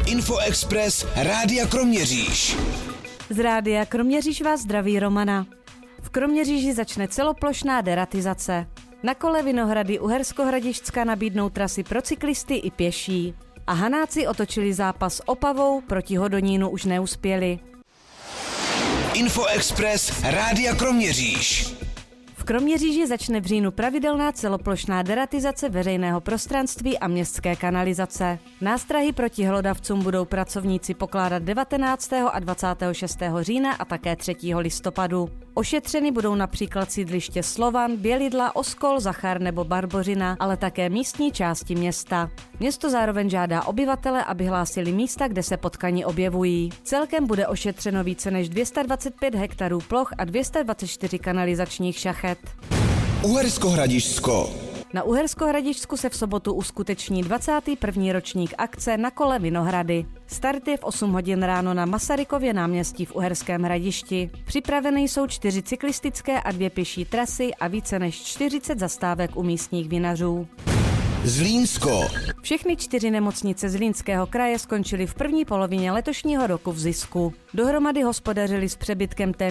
Infoexpress Rádia Kroměříž. Z Rádia Kroměříž vás zdraví Romana. V Kroměříži začne celoplošná deratizace. Na kole Vinohrady Uherskohradišťska nabídnou trasy pro cyklisty i pěší. A Hanáci otočili zápas Opavou, proti Hodonínu už neuspěli. Infoexpress Rádia Kroměříž. V Kroměříži začne v říjnu pravidelná celoplošná deratizace veřejného prostranství a městské kanalizace. Nástrahy proti hlodavcům budou pracovníci pokládat 19. a 26. října a také 3. listopadu. Ošetřeny budou například sídliště Slovan, Bělidla, Oskol, Zachar nebo Barbořina, ale také místní části města. Město zároveň žádá obyvatele, aby hlásili místa, kde se potkani objevují. Celkem bude ošetřeno více než 225 hektarů ploch a 224 kanalizačních šachet. Uherskohradišťsko. Na Uherskohradišťsku se v sobotu uskuteční 21. ročník akce Na kole Vinohrady. Start je v 8 hodin ráno na Masarykově náměstí v Uherském Hradišti. Připraveny jsou 4 cyklistické a 2 pěší trasy a více než 40 zastávek u místních vinařů. Zlínsko. Všechny 4 nemocnice Zlínského kraje skončily v první polovině letošního roku v zisku. Dohromady hospodařili s přebytkem téměř